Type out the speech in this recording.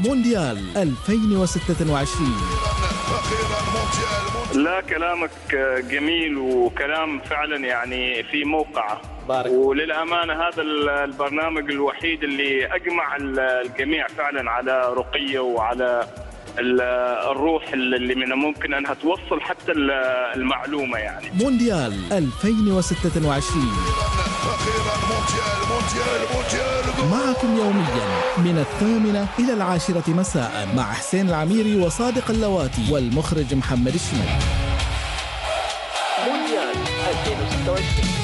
مونديال 2026. لا، كلامك جميل وكلام فعلا يعني في موقعه. بارك. وللأمانة هذا البرنامج الوحيد اللي أجمع الجميع فعلا على رقية وعلى الروح اللي من ممكن أنها توصل حتى المعلومة. يعني مونديال 2026 معكم يوميا من 8 إلى 10 مساء مع حسين العميري وصادق اللواتي والمخرج محمد الشمال. مونديال 2026.